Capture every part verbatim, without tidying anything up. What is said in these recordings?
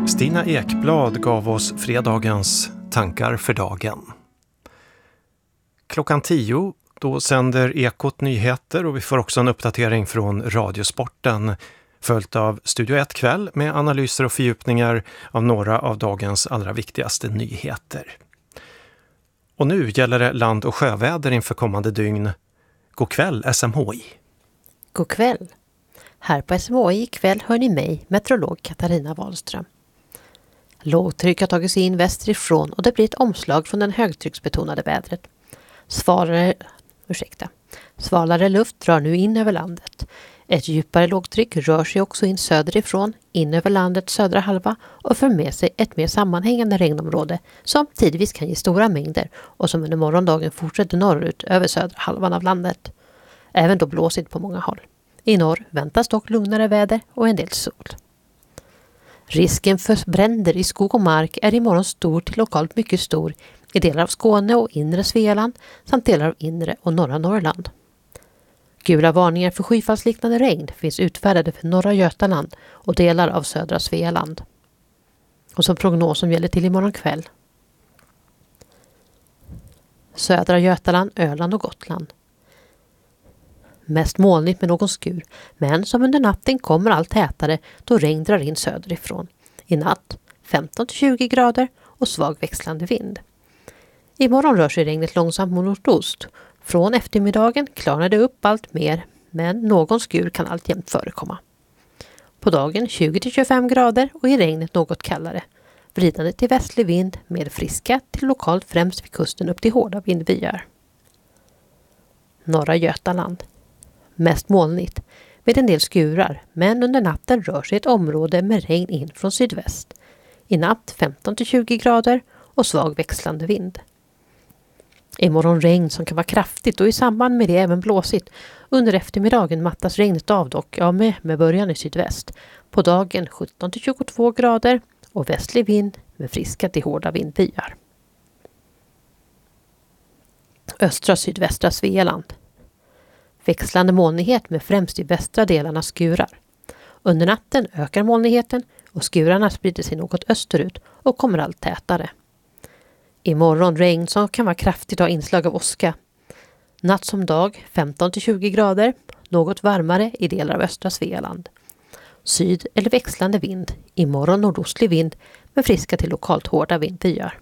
Stina Ekblad gav oss fredagens tankar för dagen. Klockan tio då sänder Ekot nyheter och vi får också en uppdatering från Radiosporten följt av Studio ett kväll med analyser och fördjupningar av några av dagens allra viktigaste nyheter. Och nu gäller det land- och sjöväder inför kommande dygn. God kväll S M H I. God kväll. Här på S M H I ikväll hör ni mig, meteorolog Katarina Wahlström. Lågtryck har tagit sig in västerifrån och det blir ett omslag från den högtrycksbetonade vädret. Svalare, ursäkta, svalare luft drar nu in över landet. Ett djupare lågtryck rör sig också in söderifrån, in över landets södra halva och för med sig ett mer sammanhängande regnområde som tidvis kan ge stora mängder och som under morgondagen fortsätter norrut över södra halvan av landet. Även då blåsigt på många håll. I norr väntas dock lugnare väder och en del sol. Risken för bränder i skog och mark är imorgon stor till lokalt mycket stor i delar av Skåne och inre Svealand samt delar av inre och norra Norrland. Gula varningar för skyfallsliknande regn finns utfärdade för norra Götaland och delar av södra Svealand. Och som prognos som gäller till imorgon kväll. Södra Götaland, Öland och Gotland. Mest molnigt med någon skur, men som under natten kommer allt tätare då regn drar in söderifrån. I natt femton till tjugo grader och svag växlande vind. Imorgon rör sig regnet långsamt mot nordost. Från eftermiddagen klarnar det upp allt mer, men någon skur kan alltjämt förekomma. På dagen tjugo till tjugofem grader och i regnet något kallare. Vridande till västlig vind med friska till lokalt främst vid kusten upp till hårda vindbyar. Norra Götaland. Mest molnigt med en del skurar, men under natten rör sig ett område med regn in från sydväst. I natt femton till tjugo grader och svag växlande vind. Imorgon regn som kan vara kraftigt och i samband med det även blåsigt. Under eftermiddagen mattas regnet av dock, ja med, med början i sydväst. På dagen sjutton till tjugotvå grader och västlig vind med friska till hårda vindbyar. Östra sydvästra Svealand. Växlande molnighet med främst i västra delarna skurar. Under natten ökar molnigheten och skurarna sprider sig något österut och kommer allt tätare. Imorgon regn som kan vara kraftigt och inslag av åska. Natt som dag femton till tjugo grader, något varmare i delar av östra Svealand. Syd- eller växlande vind, imorgon nordostlig vind med friska till lokalt hårda vindbyar.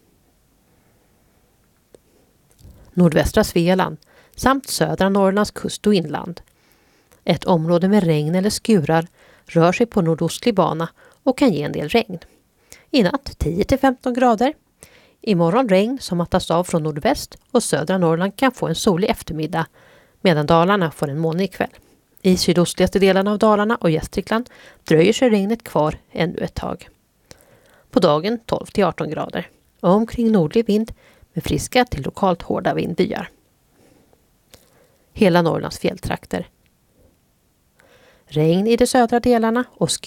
Nordvästra Svealand samt södra Norrlands kust och inland. Ett område med regn eller skurar rör sig på nordostlig bana och kan ge en del regn. I natt tio till femton grader. Imorgon regn som mattas av från nordväst och södra Norrland kan få en solig eftermiddag medan Dalarna får en molnig kväll. I sydostligaste delarna av Dalarna och Gästrikland dröjer sig regnet kvar ännu ett tag. På dagen tolv till arton grader och omkring nordlig vind med friska till lokalt hårda vindbyar. Hela Norrlands fjälltrakter. Regn i de södra delarna och